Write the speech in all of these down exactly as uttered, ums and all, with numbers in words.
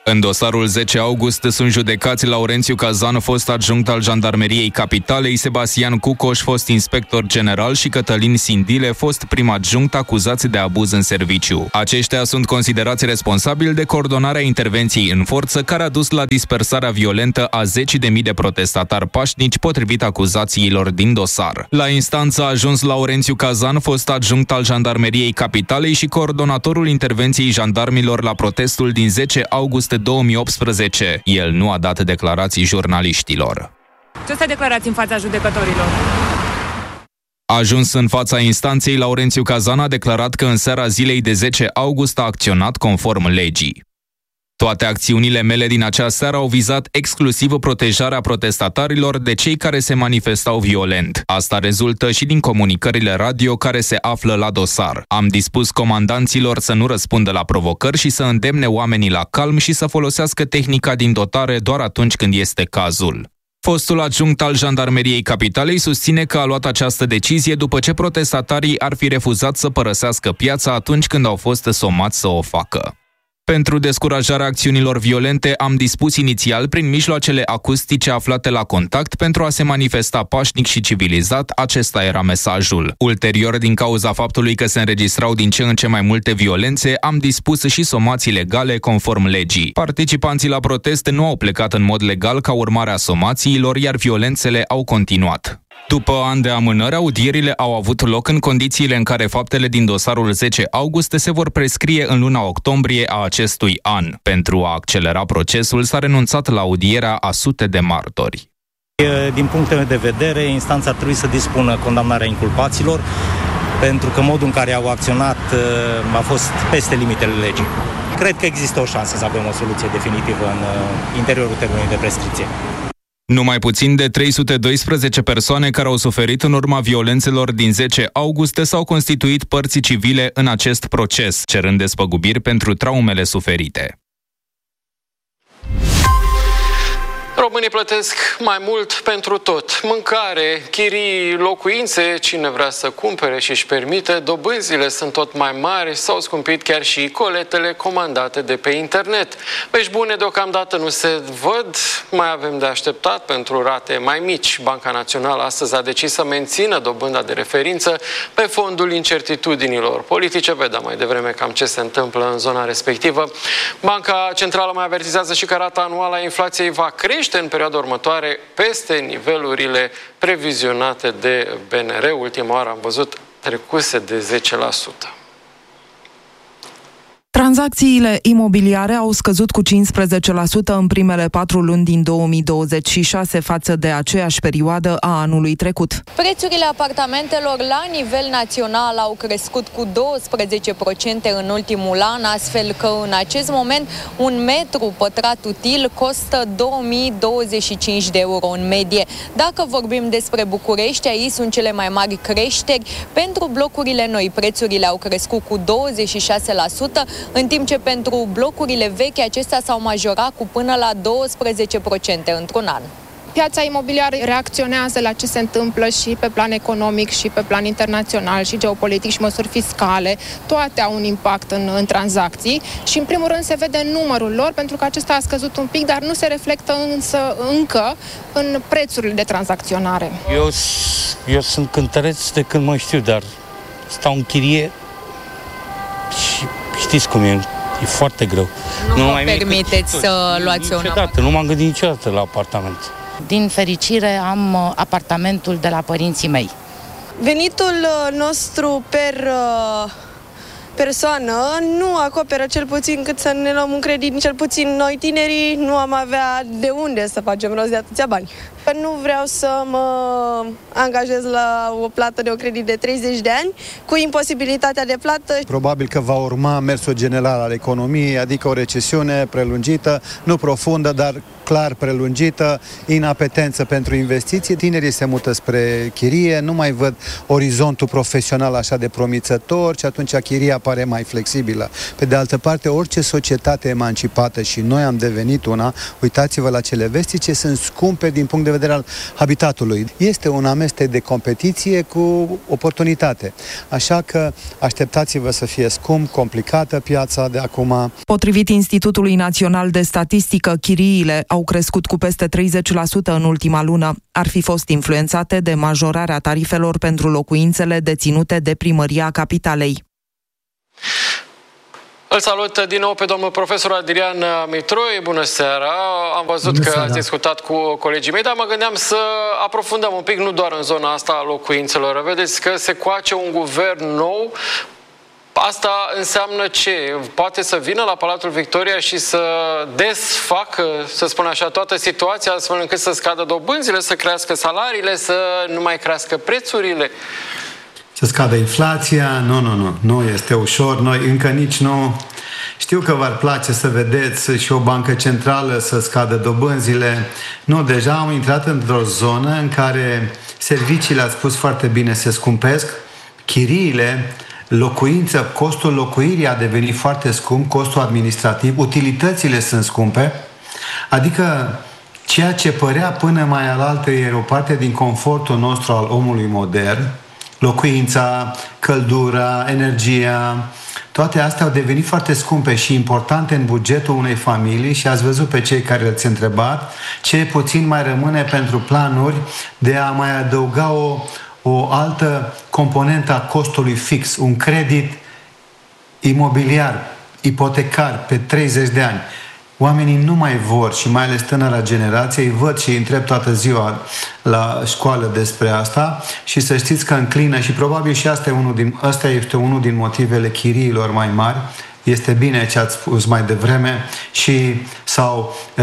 În dosarul zece august sunt judecați Laurențiu Cazan, fost adjunct al Jandarmeriei Capitalei, Sebastian Cucoș, fost inspector general, și Cătălin Sindile, fost prim adjunct, acuzați de abuz în serviciu. Aceștia sunt considerați responsabili de coordonarea intervenției în forță care a dus la dispersarea violentă a zeci de mii de protestatari pașnici, potrivit acuzațiilor din dosar. La instanță a ajuns Laurențiu Cazan, fost adjunct al Jandarmeriei Capitalei și coordonatorul intervenției jandarmilor la protestul din zece august două mii optsprezece. El nu a dat declarații jurnaliștilor. Ce să declarați în fața judecătorilor? Ajuns în fața instanței, Laurențiu Cazan a declarat că în seara zilei de zece august a acționat conform legii. Toate acțiunile mele din acea seară au vizat exclusiv protejarea protestatarilor de cei care se manifestau violent. Asta rezultă și din comunicările radio care se află la dosar. Am dispus comandanților să nu răspundă la provocări și să îndemne oamenii la calm și să folosească tehnica din dotare doar atunci când este cazul. Fostul adjunct al Jandarmeriei Capitalei susține că a luat această decizie după ce protestatarii ar fi refuzat să părăsească piața atunci când au fost somați să o facă. Pentru descurajarea acțiunilor violente, am dispus inițial prin mijloacele acustice aflate la contact pentru a se manifesta pașnic și civilizat, acesta era mesajul. Ulterior, din cauza faptului că se înregistrau din ce în ce mai multe violențe, am dispus și somații legale conform legii. Participanții la protest nu au plecat în mod legal ca urmare a somațiilor, iar violențele au continuat. După ani de amânări, audierile au avut loc în condițiile în care faptele din dosarul zece august se vor prescrie în luna octombrie a acestui an. Pentru a accelera procesul, s-a renunțat la audierea a sute de martori. Din punctul meu de vedere, instanța ar trebui să dispună condamnarea inculpaților, pentru că modul în care au acționat a fost peste limitele legii. Cred că există o șansă să avem o soluție definitivă în interiorul termenului de prescripție. Numai puțin de trei sute doisprezece persoane care au suferit în urma violențelor din zece august s-au constituit părți civile în acest proces, cerând despăgubiri pentru traumele suferite. Românii plătesc mai mult pentru tot. Mâncare, chirii, locuințe, cine vrea să cumpere și își permite, dobânzile sunt tot mai mari, s-au scumpit chiar și coletele comandate de pe internet. Vești bune deocamdată nu se văd, mai avem de așteptat pentru rate mai mici. Banca Națională astăzi a decis să mențină dobânda de referință pe fondul incertitudinilor politice. Vedem mai devreme cam ce se întâmplă în zona respectivă. Banca Centrală mai avertizează și că rata anuală a inflației va crește în perioada următoare peste nivelurile previzionate de B N R. Ultima oară am văzut trecuse de zece la sută. Tranzacțiile imobiliare au scăzut cu cincisprezece la sută în primele patru luni din două mii douăzeci și șase față de aceeași perioadă a anului trecut. Prețurile apartamentelor la nivel național au crescut cu douăsprezece la sută în ultimul an, astfel că în acest moment un metru pătrat util costă două mii douăzeci și cinci de euro în medie. Dacă vorbim despre București, aici sunt cele mai mari creșteri. Pentru blocurile noi, prețurile au crescut cu douăzeci și șase la sută, în timp ce pentru blocurile vechi acestea s-au majorat cu până la douăsprezece la sută într-un an. Piața imobiliară reacționează la ce se întâmplă și pe plan economic, și pe plan internațional, și geopolitic, și măsuri fiscale. Toate au un impact în, în tranzacții și, în primul rând, se vede numărul lor, pentru că acesta a scăzut un pic, dar nu se reflectă însă încă în prețurile de tranzacționare. Eu, eu sunt cântăreț de când mă știu, dar stau în chirie și știți cum e, e foarte greu. Nu, nu vă permiteți să luați un apartament? Nu m-am gândit niciodată la apartament. Din fericire am apartamentul de la părinții mei. Venitul nostru per persoană nu acoperă cel puțin cât să ne luăm un credit, cel puțin noi tinerii nu am avea de unde să facem rost de atâția bani. Nu vreau să mă angajez la o plată de o credit de treizeci de ani cu imposibilitatea de plată. Probabil că va urma mersul general al economiei, adică o recesiune prelungită, nu profundă, dar clar prelungită, inapetență pentru investiții, tinerii se mută spre chirie, nu mai văd orizontul profesional așa de promițător și atunci chiria pare mai flexibilă. Pe de altă parte, orice societate emancipată, și noi am devenit una, uitați-vă la cele vestice, sunt scumpe din punct de vedere al habitatului. Este un amestec de competiție cu oportunitate. Așa că așteptați-vă să fie scump, complicată piața de acum. Potrivit Institutului Național de Statistică, chiriile au crescut cu peste treizeci la sută în ultima lună. Ar fi fost influențate de majorarea tarifelor pentru locuințele deținute de Primăria Capitalei. Îl salut din nou pe domnul profesor Adrian Mitroi. Bună seara! Am văzut Bună că seara. Ați discutat cu colegii mei, dar mă gândeam să aprofundăm un pic, nu doar în zona asta a locuințelor. Vedeți că se coace un guvern nou. Asta înseamnă ce? Poate să vină la Palatul Victoria și să desfacă, să spun așa, toată situația, astfel încât să scadă dobânzile, să crească salariile, să nu mai crească prețurile? Să scadă inflația? Nu, nu, nu. Nu este ușor. Noi încă nici nu... Știu că v-ar place să vedeți și o bancă centrală să scadă dobânzile. Nu, deja am intrat într-o zonă în care serviciile, ați spus foarte bine, se scumpesc, chiriile, locuință, costul locuirii a devenit foarte scump, costul administrativ, utilitățile sunt scumpe, adică ceea ce părea până mai alaltă era o parte din confortul nostru al omului modern, locuința, căldura, energia, toate astea au devenit foarte scumpe și importante în bugetul unei familii și ați văzut pe cei care le-ați întrebat ce puțin mai rămâne pentru planuri de a mai adăuga o o altă componentă a costului fix, un credit imobiliar, ipotecar pe treizeci de ani. Oamenii nu mai vor, și mai ales tânăra generație, îi văd și îi întreb toată ziua la școală despre asta și să știți că înclină și probabil și asta, e unul din, asta este unul din motivele chiriilor mai mari. Este bine ce ați spus mai devreme și s-au uh,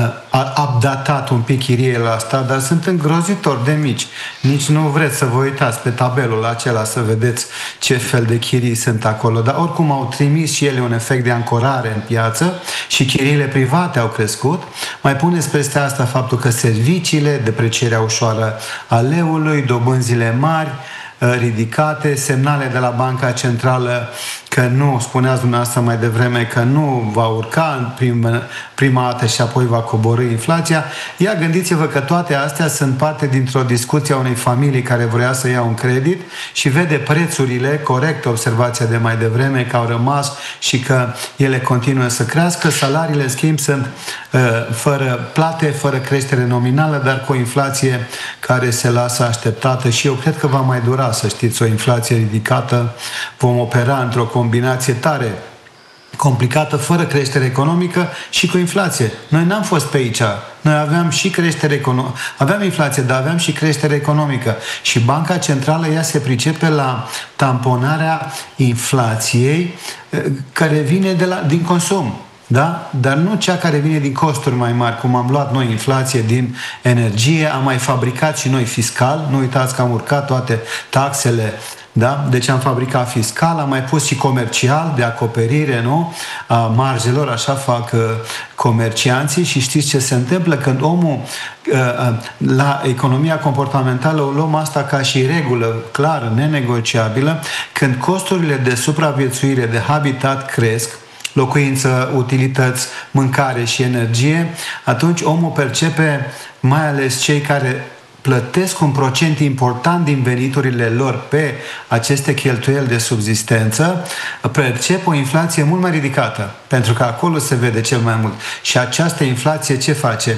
uh, updatat un pic chiriile la asta, dar sunt îngrozitor de mici. Nici nu vreți să vă uitați pe tabelul acela să vedeți ce fel de chirii sunt acolo, dar oricum au trimis și ele un efect de ancorare în piață și chiriile private au crescut. Mai puneți peste asta faptul că serviciile, deprecierea ușoară a leului, dobânzile mari, ridicate, semnale de la Banca Centrală că nu, spuneați dumneavoastră mai devreme, că nu va urca în prim, prima dată și apoi va coborî inflația. Ia gândiți-vă că toate astea sunt parte dintr-o discuție a unei familii care vrea să ia un credit și vede prețurile, corect observația de mai devreme, că au rămas și că ele continuă să crească. Salariile, în schimb, sunt uh, fără plate, fără creștere nominală, dar cu o inflație care se lasă așteptată și eu cred că va mai dura, să știți, o inflație ridicată. Vom opera într-o combinație tare complicată, fără creștere economică și cu inflație. Noi n-am fost pe aici. Noi aveam și creștere economică, aveam inflație, dar aveam și creștere economică. Și Banca Centrală, ea se pricepe la tamponarea inflației care vine de la, din consum. Da? Dar nu cea care vine din costuri mai mari, cum am luat noi inflație din energie, am mai fabricat și noi fiscal, nu uitați că am urcat toate taxele, da? Deci am fabricat fiscal, am mai pus și comercial de acoperire, nu? A marjelor, așa fac uh, comercianții și știți ce se întâmplă când omul uh, la economia comportamentală o luăm asta ca și regulă clară, nenegociabilă, când costurile de supraviețuire, de habitat cresc, locuință, utilități, mâncare și energie, atunci omul percepe, mai ales cei care plătesc un procent important din veniturile lor pe aceste cheltuieli de subzistență, percep o inflație mult mai ridicată, pentru că acolo se vede cel mai mult. Și această inflație ce face?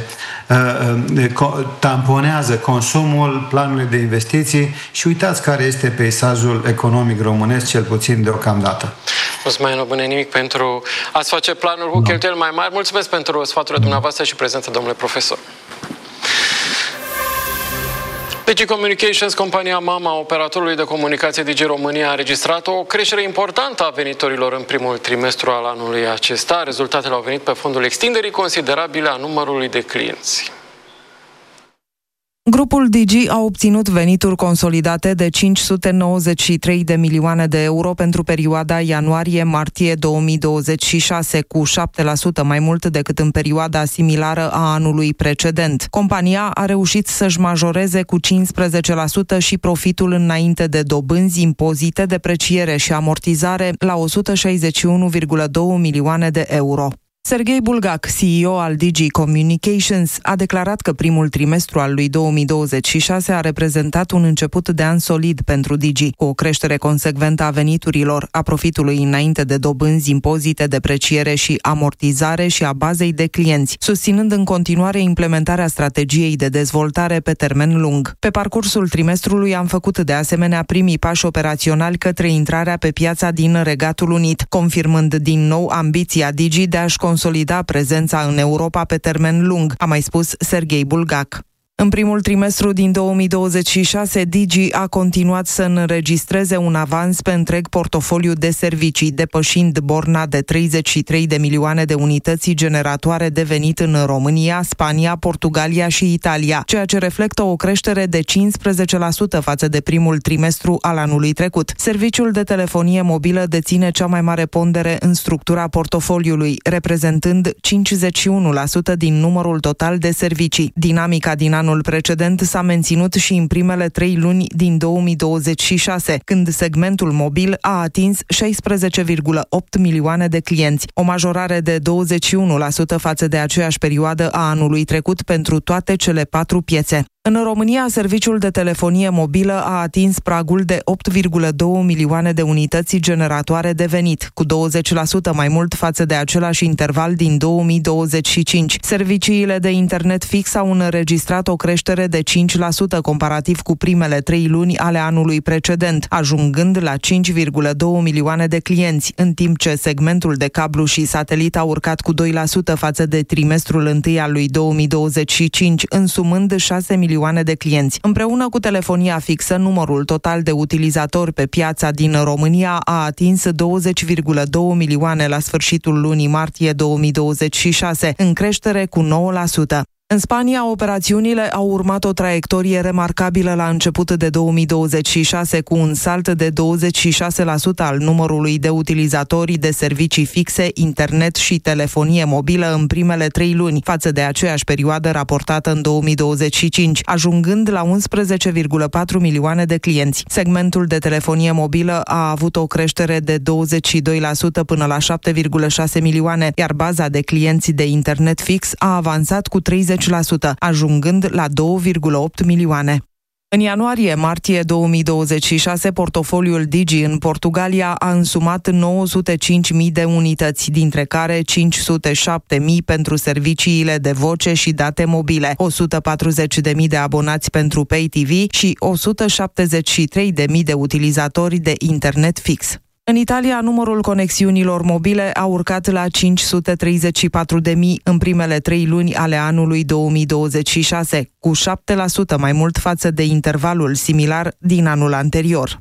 Tamponează consumul, planurile de investiții și uitați care este peisajul economic românesc, cel puțin deocamdată. Nu-ți mai rămâne nimic pentru a-ți face planuri cu cheltuieli mai mari. Mulțumesc pentru sfaturile dumneavoastră și prezența, domnule profesor. Digi Communications, compania mama operatorului de comunicație Digi România, a înregistrat o creștere importantă a veniturilor în primul trimestru al anului acesta. Rezultatele au venit pe fondul extinderii considerabile a numărului de clienți. Grupul Digi a obținut venituri consolidate de cinci sute nouăzeci și trei de milioane de euro pentru perioada ianuarie-martie două mii douăzeci și șase, cu șapte la sută mai mult decât în perioada similară a anului precedent. Compania a reușit să-și majoreze cu cincisprezece la sută și profitul înainte de dobânzi, impozite, depreciere și amortizare la o sută șaizeci și unu virgulă doi milioane de euro. Serghei Bulgac, C E O al Digi Communications, a declarat că primul trimestru al lui două mii douăzeci și șase a reprezentat un început de an solid pentru Digi, cu o creștere consecventă a veniturilor, a profitului înainte de dobânzi, impozite, depreciere și amortizare și a bazei de clienți, susținând în continuare implementarea strategiei de dezvoltare pe termen lung. Pe parcursul trimestrului am făcut de asemenea primii pași operaționali către intrarea pe piața din Regatul Unit, confirmând din nou ambiția Digi de a-și consolida prezența în Europa pe termen lung, a mai spus Serghei Bulgac. În primul trimestru din două mii douăzeci și șase, Digi a continuat să înregistreze un avans pe întreg portofoliu de servicii, depășind borna de treizeci și trei de milioane de unități generatoare de venit în România, Spania, Portugalia și Italia, ceea ce reflectă o creștere de cincisprezece la sută față de primul trimestru al anului trecut. Serviciul de telefonie mobilă deține cea mai mare pondere în structura portofoliului, reprezentând cincizeci și unu la sută din numărul total de servicii. Dinamica din anul precedent s-a menținut și în primele trei luni din două mii douăzeci și șase, când segmentul mobil a atins șaisprezece virgulă opt milioane de clienți, o majorare de douăzeci și unu la sută față de aceeași perioadă a anului trecut pentru toate cele patru piețe. În România, serviciul de telefonie mobilă a atins pragul de opt virgulă doi milioane de unități generatoare de venit, cu douăzeci la sută mai mult față de același interval din două mii douăzeci și cinci. Serviciile de internet fix au înregistrat o creștere de cinci la sută comparativ cu primele trei luni ale anului precedent, ajungând la cinci virgulă doi milioane de clienți, în timp ce segmentul de cablu și satelit a urcat cu doi la sută față de trimestrul întâi al lui două mii douăzeci și cinci, însumând șase milioane de clienți. Împreună cu telefonia fixă, numărul total de utilizatori pe piața din România a atins douăzeci virgulă doi milioane la sfârșitul lunii martie două mii douăzeci și șase, în creștere cu nouă la sută. În Spania, operațiunile au urmat o traiectorie remarcabilă la început de două mii douăzeci și șase, cu un salt de douăzeci și șase la sută al numărului de utilizatori de servicii fixe, internet și telefonie mobilă în primele trei luni, față de aceeași perioadă raportată în două mii douăzeci și cinci, ajungând la unsprezece virgulă patru milioane de clienți. Segmentul de telefonie mobilă a avut o creștere de douăzeci și doi la sută până la șapte virgulă șase milioane, iar baza de clienți de internet fix a avansat cu treizeci la sută, ajungând la doi virgulă opt milioane. În ianuarie-martie două mii douăzeci și șase, portofoliul Digi în Portugalia a însumat nouă sute cinci mii de unități, dintre care cinci sute șapte mii pentru serviciile de voce și date mobile, o sută patruzeci de mii de abonați pentru Pay T V și o sută șaptezeci și trei de mii de utilizatori de internet fix. În Italia, numărul conexiunilor mobile a urcat la cinci sute treizeci și patru de mii în primele trei luni ale anului două mii douăzeci și șase, cu șapte la sută mai mult față de intervalul similar din anul anterior.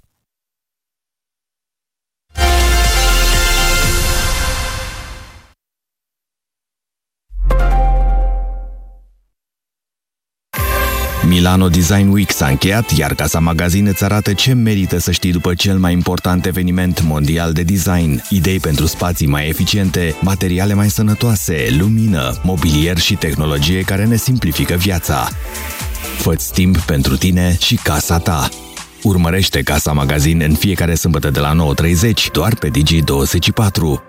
Milano Design Week s-a încheiat, iar Casa Magazin îți arată ce merită să știi după cel mai important eveniment mondial de design. Idei pentru spații mai eficiente, materiale mai sănătoase, lumină, mobilier și tehnologie care ne simplifică viața. Fă-ți timp pentru tine și casa ta. Urmărește Casa Magazin în fiecare sâmbătă de la nouă treizeci, doar pe Digi douăzeci și patru.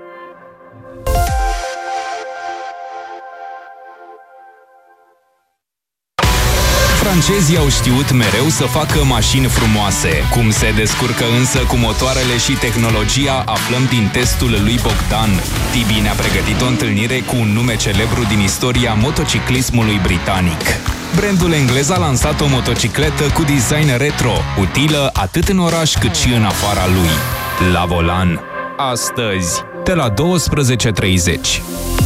Francezii au știut mereu să facă mașini frumoase. Cum se descurcă însă cu motoarele și tehnologia, aflăm din testul lui Bogdan. Tibi ne-a pregătit o întâlnire cu un nume celebru din istoria motociclismului britanic. Brandul englez a lansat o motocicletă cu design retro, utilă atât în oraș cât și în afara lui. La volan. Astăzi, de la douăsprezece treizeci.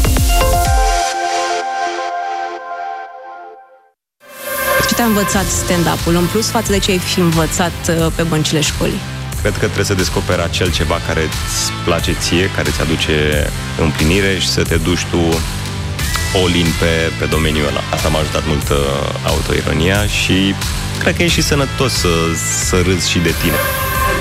Ce te-a învățat stand-up-ul în plus față de ce ai fi învățat pe băncile școlii? Cred că trebuie să descoperi acel ceva care îți place ție, care îți aduce împlinire și să te duci tu all-in pe, pe domeniul ăla. Asta m-a ajutat mult uh, autoironia și cred că e și sănătos să, să râzi și de tine.